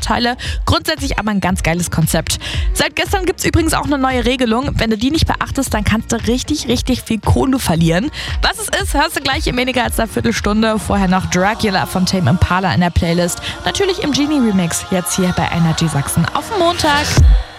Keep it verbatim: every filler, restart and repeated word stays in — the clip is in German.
Vorteile. Grundsätzlich aber ein ganz geiles Konzept. Seit gestern gibt es übrigens auch eine neue Regelung. Wenn du die nicht beachtest, dann kannst du richtig, richtig viel Kohle verlieren. Was es ist, hörst du gleich in weniger als einer Viertelstunde. Vorher noch Dracula von Tame Impala in der Playlist. Natürlich im Genie-Remix, jetzt hier bei Energy Sachsen auf dem Montag.